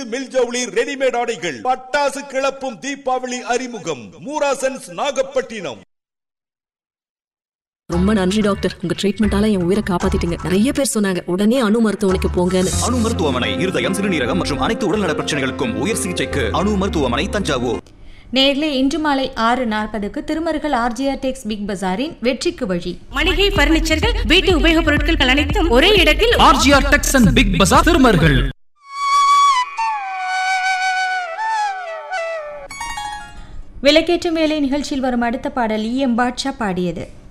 மில்ஜவுளி readymade ஆடைகள், பட்டாசு கிளப்பும் தீபாவளி அறிமுகம். மூராசன்ஸ் நாகப்பட்டினம். ரொம்ப நன்றி டாக்டர், உங்க ட்ரீட்மெண்டால என் உயிரை காப்பாத்திட்டீங்க. நிறைய பேர் சொன்னாங்க உடனே அணு மருத்துவமனைக்கு போங்கன்னு. அணு மருத்துவமனை இருதயம், சிறுநீரகம் மற்றும் அனைத்து உடல்நல பிரச்சனைகளுக்கும் உயர் சிகிச்சைக்கு அணு மருத்துவமனை, தஞ்சாவூர். நேர்லே இன்று மாலை 6:40க்கு திருமருகல் ஆர்ஜிஆர் டெக்ஸ் பிக் பஜாரின் வெற்றிக்கு வழி. மளிகை, பர்னிச்சர்கள், வீட்டு உபயோகப் பொருட்கள் அனைத்தும் ஒரே இடத்தில். ஆர்ஜிஆர் டெக்ஸ் அண்ட் பிக் பஜார், திருமருகல். விளக்கேற்றும் வேலை நிகழ்ச்சியில் வரும் அடுத்த பாடல் EM பாட்ஷா பாடியது.